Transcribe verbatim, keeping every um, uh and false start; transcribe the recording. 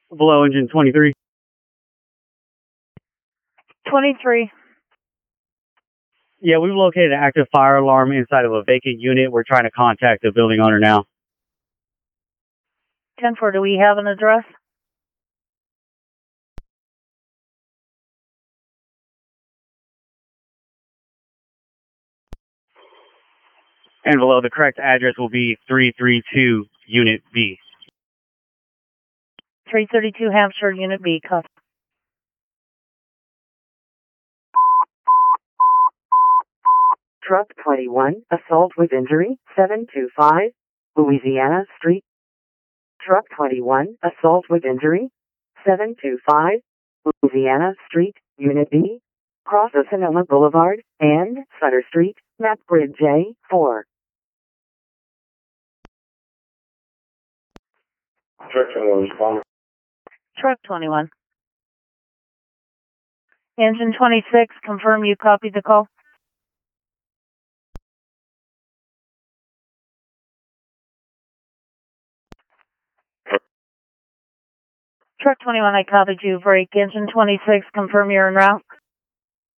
Below engine twenty-three. twenty-three. Yeah, we've located an active fire alarm inside of a vacant unit. We're trying to contact the building owner now. ten four, do we have an address? And below, the correct address will be three three two Unit B. three thirty-two Hampshire, Unit B, copy. Truck twenty-one, assault with injury, seven two five, Louisiana Street. Truck twenty-one, assault with injury, seven two five, Louisiana Street, Unit B, cross of Sonoma Boulevard, and Sutter Street, map grid J four. Truck twenty-one, respond. Truck twenty-one. Engine twenty-six, confirm you copied the call. Truck twenty-one, I copied you. Break. Engine twenty-six, confirm you're en route.